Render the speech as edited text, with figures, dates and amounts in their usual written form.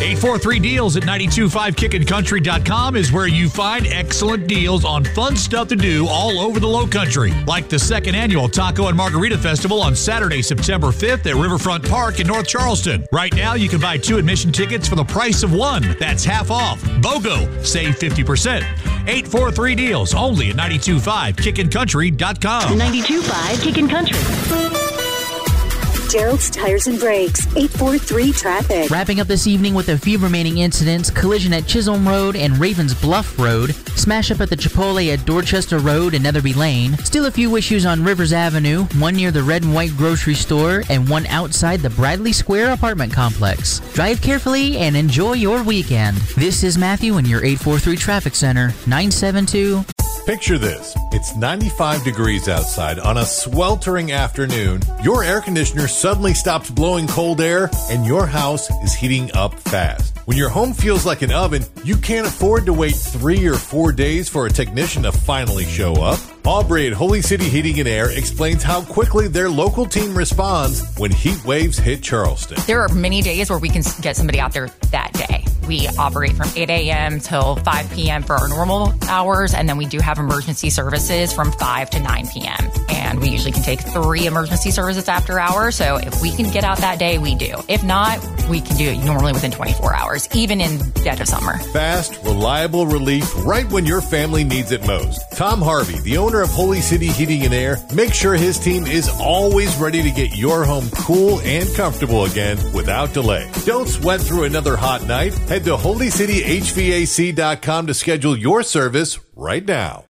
843-DEALS at 925kickincountry.com is where you find excellent deals on fun stuff to do all over the Low Country, like the second annual Taco and Margarita Festival on Saturday, September 5th at Riverfront Park in North Charleston. Right now, you can buy 2 admission tickets for the price of 1. That's half off. BOGO, save 50%. 843-DEALS, only at 925kickincountry.com. 925 Kickin' Country. Gerald's Tires and Brakes, 843 traffic. Wrapping up this evening with a few remaining incidents: collision at Chisholm Road and Ravens Bluff Road, smash up at the Chipotle at Dorchester Road and Netherby Lane, still a few issues on Rivers Avenue, one near the Red and White grocery store, and one outside the Bradley Square apartment complex. Drive carefully and enjoy your weekend. This is Matthew in your 843 Traffic Center, 972. Picture this. It's 95 degrees outside on a sweltering afternoon. Your air conditioner suddenly stops blowing cold air and your house is heating up fast. When your home feels like an oven, you can't afford to wait 3 or 4 days for a technician to finally show up. Aubrey at Holy City Heating and Air explains how quickly their local team responds when heat waves hit Charleston. There are many days where we can get somebody out there that day. We operate from 8 a.m. till 5 p.m. for our normal hours, and then we do have emergency services from 5 to 9 p.m. And we usually can take 3 emergency services after hours, so if we can get out that day, we do. If not, we can do it normally within 24 hours, even in dead of summer. Fast, reliable relief right when your family needs it most. Tom Harvey, the owner of Holy City Heating and Air, makes sure his team is always ready to get your home cool and comfortable again without delay. Don't sweat through another hot night. Head to holycityhvac.com to schedule your service right now.